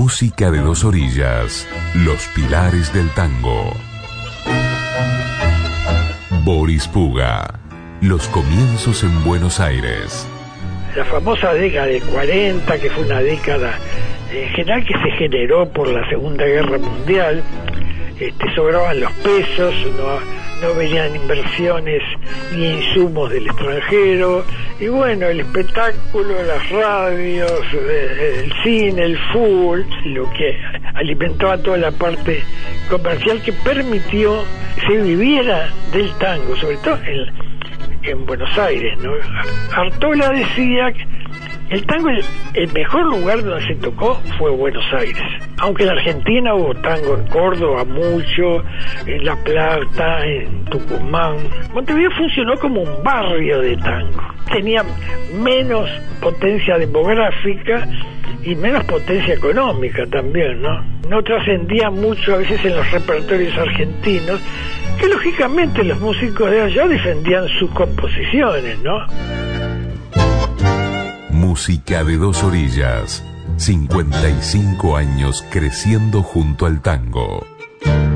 Música de dos orillas, los pilares del tango. Boris Puga, los comienzos en Buenos Aires. La famosa década de 40, que fue una década en general que se generó por la Segunda Guerra Mundial, sobraban los pesos, no venían inversiones ni insumos del extranjero, y bueno, el espectáculo, las radios, el cine, el fútbol, lo que alimentó a toda la parte comercial que permitió que se viviera del tango, sobre todo en Buenos Aires, ¿no? Artola decía que el tango, el mejor lugar donde se tocó fue Buenos Aires. Aunque en Argentina hubo tango en Córdoba mucho, en La Plata, en Tucumán. Montevideo funcionó como un barrio de tango. Tenía menos potencia demográfica y menos potencia económica también, ¿no? No trascendía mucho a veces en los repertorios argentinos, que lógicamente los músicos de allá defendían sus composiciones, ¿no? Música de dos orillas, 55 años creciendo junto al tango.